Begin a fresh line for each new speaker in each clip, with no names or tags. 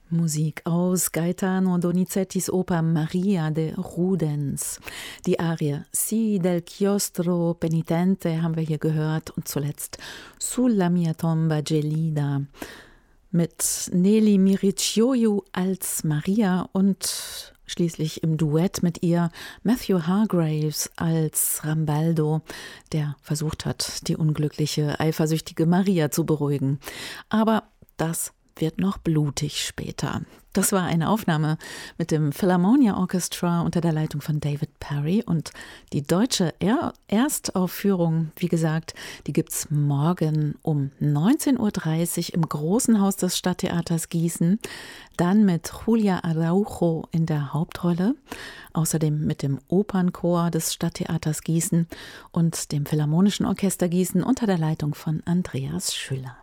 Musik aus Gaetano Donizettis Oper Maria de Rudens. Die Arie Si del chiostro penitente haben wir hier gehört und zuletzt Sulla mia tomba gelida mit Nelly Miricioiu als Maria und schließlich im Duett mit ihr Matthew Hargreaves als Rambaldo, der versucht hat, die unglückliche, eifersüchtige Maria zu beruhigen. Aber das wird noch blutig später. Das war eine Aufnahme mit dem Philharmonia Orchestra unter der Leitung von David Perry und die deutsche Erstaufführung, wie gesagt, die gibt's morgen um 19:30 Uhr im Großen Haus des Stadttheaters Gießen, dann mit Julia Araujo in der Hauptrolle, außerdem mit dem Opernchor des Stadttheaters Gießen und dem Philharmonischen Orchester Gießen unter der Leitung von Andreas Schüller.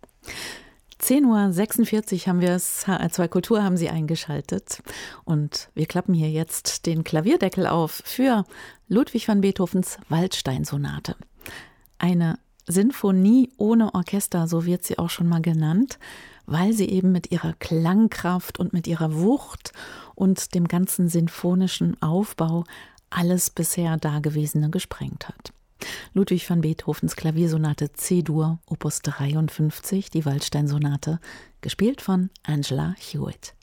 10:46 Uhr haben wir es, HR2 Kultur haben Sie eingeschaltet und wir klappen hier jetzt den Klavierdeckel auf für Ludwig van Beethovens Waldstein-Sonate. Eine Sinfonie ohne Orchester, so wird sie auch schon mal genannt, weil sie eben mit ihrer Klangkraft und mit ihrer Wucht und dem ganzen sinfonischen Aufbau alles bisher Dagewesene gesprengt hat. Ludwig van Beethovens Klaviersonate C-Dur, Opus 53, die Waldstein-Sonate, gespielt von Angela Hewitt.